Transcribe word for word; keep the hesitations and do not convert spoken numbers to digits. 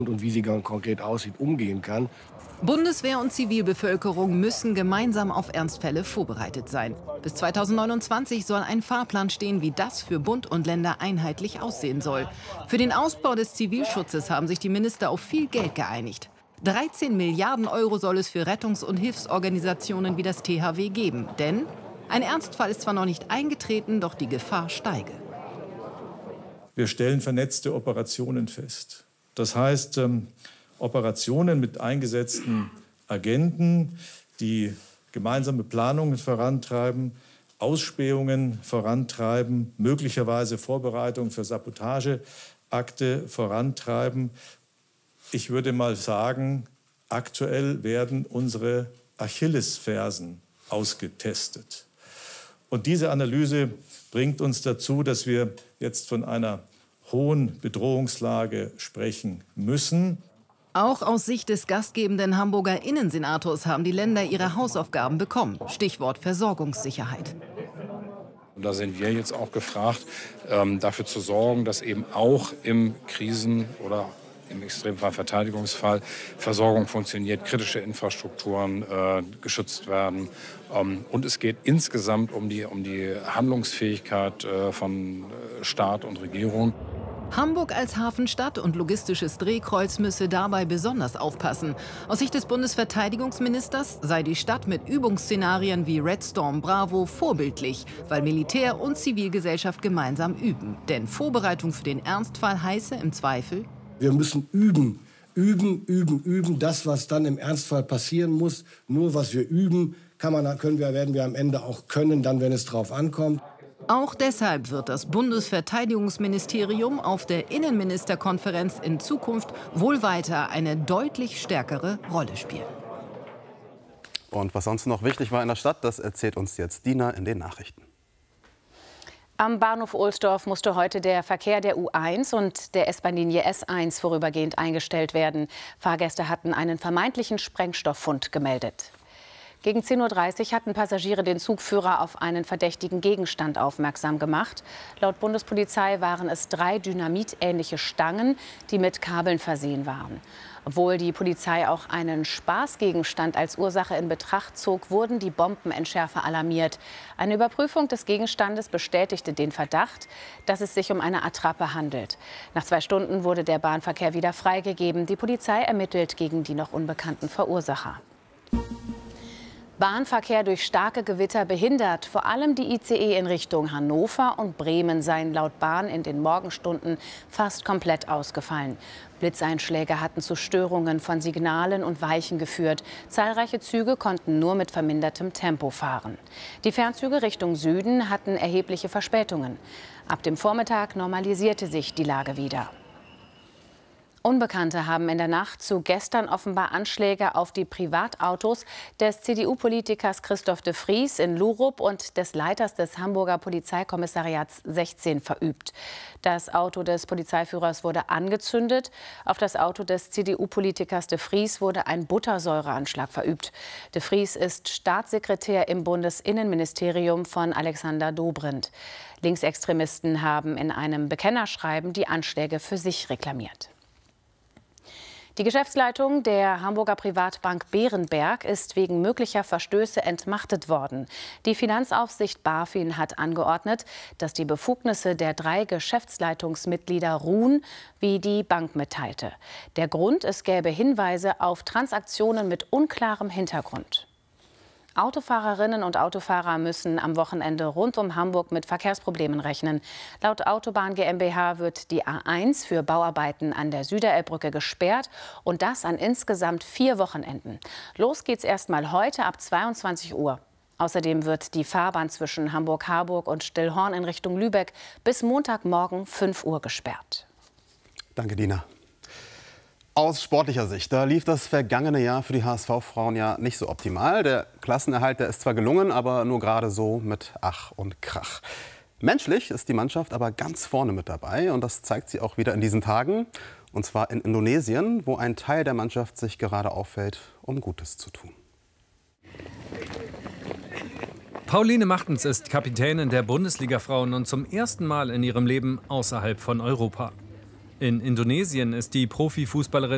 und wie sie ganz konkret aussieht, umgehen kann. Bundeswehr und Zivilbevölkerung müssen gemeinsam auf Ernstfälle vorbereitet sein. Bis zweitausendneunundzwanzig soll ein Fahrplan stehen, wie das für Bund und Länder einheitlich aussehen soll. Für den Ausbau des Zivilschutzes haben sich die Minister auf viel Geld geeinigt. dreizehn Milliarden Euro soll es für Rettungs- und Hilfsorganisationen wie das T H W geben. Denn ein Ernstfall ist zwar noch nicht eingetreten, doch die Gefahr steige. Wir stellen vernetzte Operationen fest. Das heißt, ähm, Operationen mit eingesetzten Agenten, die gemeinsame Planungen vorantreiben, Ausspähungen vorantreiben, möglicherweise Vorbereitungen für Sabotageakte vorantreiben. Ich würde mal sagen, aktuell werden unsere Achillesfersen ausgetestet. Und diese Analyse bringt uns dazu, dass wir jetzt von einer hohen Bedrohungslage sprechen müssen. Auch aus Sicht des gastgebenden Hamburger Innensenators haben die Länder ihre Hausaufgaben bekommen. Stichwort Versorgungssicherheit. Und da sind wir jetzt auch gefragt, ähm, dafür zu sorgen, dass eben auch im Krisen- oder im Extremfall Verteidigungsfall Versorgung funktioniert, kritische Infrastrukturen äh, geschützt werden. Ähm, und es geht insgesamt um die, um die Handlungsfähigkeit äh, von Staat und Regierung. Hamburg als Hafenstadt und logistisches Drehkreuz müsse dabei besonders aufpassen. Aus Sicht des Bundesverteidigungsministers sei die Stadt mit Übungsszenarien wie Red Storm Bravo vorbildlich, weil Militär und Zivilgesellschaft gemeinsam üben. Denn Vorbereitung für den Ernstfall heiße im Zweifel: Wir müssen üben, üben, üben, üben. Das, was dann im Ernstfall passieren muss, nur was wir üben, kann man, können wir, werden wir am Ende auch können, dann, wenn es drauf ankommt. Auch deshalb wird das Bundesverteidigungsministerium auf der Innenministerkonferenz in Zukunft wohl weiter eine deutlich stärkere Rolle spielen. Und was sonst noch wichtig war in der Stadt, das erzählt uns jetzt Dina in den Nachrichten. Am Bahnhof Ohlsdorf musste heute der Verkehr der U eins und der S-Bahn-Linie S eins vorübergehend eingestellt werden. Fahrgäste hatten einen vermeintlichen Sprengstofffund gemeldet. Gegen zehn Uhr dreißig hatten Passagiere den Zugführer auf einen verdächtigen Gegenstand aufmerksam gemacht. Laut Bundespolizei waren es drei dynamitähnliche Stangen, die mit Kabeln versehen waren. Obwohl die Polizei auch einen Spaßgegenstand als Ursache in Betracht zog, wurden die Bombenentschärfer alarmiert. Eine Überprüfung des Gegenstandes bestätigte den Verdacht, dass es sich um eine Attrappe handelt. Nach zwei Stunden wurde der Bahnverkehr wieder freigegeben. Die Polizei ermittelt gegen die noch unbekannten Verursacher. Bahnverkehr durch starke Gewitter behindert. Vor allem die I C E in Richtung Hannover und Bremen seien laut Bahn in den Morgenstunden fast komplett ausgefallen. Blitzeinschläge hatten zu Störungen von Signalen und Weichen geführt. Zahlreiche Züge konnten nur mit vermindertem Tempo fahren. Die Fernzüge Richtung Süden hatten erhebliche Verspätungen. Ab dem Vormittag normalisierte sich die Lage wieder. Unbekannte haben in der Nacht zu gestern offenbar Anschläge auf die Privatautos des C D U-Politikers Christoph de Vries in Lurup und des Leiters des Hamburger Polizeikommissariats sechzehn verübt. Das Auto des Polizeiführers wurde angezündet. Auf das Auto des C D U-Politikers de Vries wurde ein Buttersäureanschlag verübt. De Vries ist Staatssekretär im Bundesinnenministerium von Alexander Dobrindt. Linksextremisten haben in einem Bekennerschreiben die Anschläge für sich reklamiert. Die Geschäftsleitung der Hamburger Privatbank Berenberg ist wegen möglicher Verstöße entmachtet worden. Die Finanzaufsicht BaFin hat angeordnet, dass die Befugnisse der drei Geschäftsleitungsmitglieder ruhen, wie die Bank mitteilte. Der Grund: es gäbe Hinweise auf Transaktionen mit unklarem Hintergrund. Autofahrerinnen und Autofahrer müssen am Wochenende rund um Hamburg mit Verkehrsproblemen rechnen. Laut Autobahn GmbH wird die A eins für Bauarbeiten an der Süderelbbrücke gesperrt und das an insgesamt vier Wochenenden. Los geht's erstmal heute ab zweiundzwanzig Uhr. Außerdem wird die Fahrbahn zwischen Hamburg-Harburg und Stillhorn in Richtung Lübeck bis Montagmorgen fünf Uhr gesperrt. Danke, Dina. Aus sportlicher Sicht, da lief das vergangene Jahr für die H S V-Frauen ja nicht so optimal. Der Klassenerhalt, der ist zwar gelungen, aber nur gerade so mit Ach und Krach. Menschlich ist die Mannschaft aber ganz vorne mit dabei und das zeigt sie auch wieder in diesen Tagen. Und zwar in Indonesien, wo ein Teil der Mannschaft sich gerade auffällt, um Gutes zu tun. Pauline Martens ist Kapitänin der Bundesliga-Frauen und zum ersten Mal in ihrem Leben außerhalb von Europa. In Indonesien ist die Profifußballerin